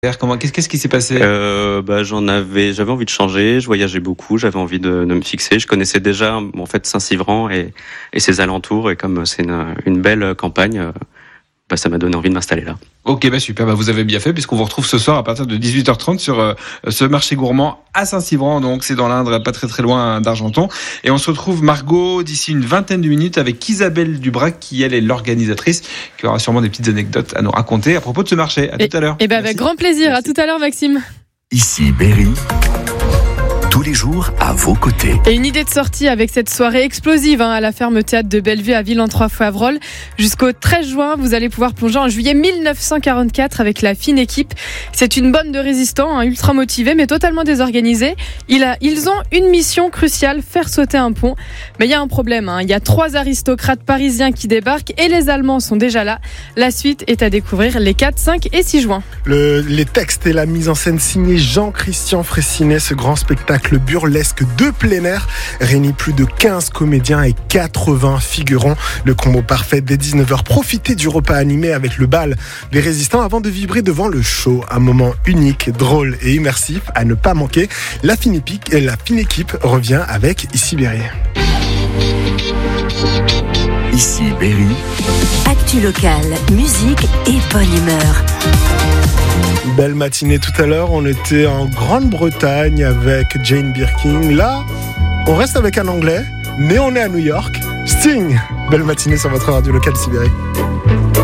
Qu'est-ce qui s'est passé? J'avais envie de changer, je voyageais beaucoup, j'avais envie de me fixer. Je connaissais déjà en fait Saint-Civran et ses alentours, et comme c'est une belle campagne, ça m'a donné envie de m'installer là. Ok, super, vous avez bien fait, puisqu'on vous retrouve ce soir à partir de 18h30 sur ce marché gourmand à Saint-Civran, donc c'est dans l'Indre, pas très loin d'Argenton. Et on se retrouve, Margot, d'ici une vingtaine de minutes avec Isabelle Dubrac, qui elle est l'organisatrice, qui aura sûrement des petites anecdotes à nous raconter à propos de ce marché. À tout à l'heure. Avec grand plaisir. Merci. À tout à l'heure, Maxime. Ici Berry, tous les jours à vos côtés. Et une idée de sortie avec cette soirée explosive à la ferme théâtre de Bellevue à Ville-en-Trois-Favrolles. Jusqu'au 13 juin, vous allez pouvoir plonger en juillet 1944 avec la fine équipe. C'est une bande de résistants, ultra motivés mais totalement désorganisés. Ils ont une mission cruciale, faire sauter un pont. Mais il y a un problème, il y a 3 aristocrates parisiens qui débarquent et les Allemands sont déjà là. La suite est à découvrir les 4, 5 et 6 juin. Les textes et la mise en scène signés Jean-Christian Fraissinet, ce grand spectacle burlesque de plein air réunit plus de 15 comédiens et 80 figurants. Le combo parfait dès 19h. Profitez du repas animé avec le bal des résistants avant de vibrer devant le show. Un moment unique, drôle et immersif à ne pas manquer. La fine équipe revient avec Ici Berry. Ici Berry. Actu locale, musique et bonne humeur. Belle matinée tout à l'heure, on était en Grande-Bretagne avec Jane Birkin. Là, on reste avec un Anglais, mais on est à New York. Sting, belle matinée sur votre radio locale Sibérie.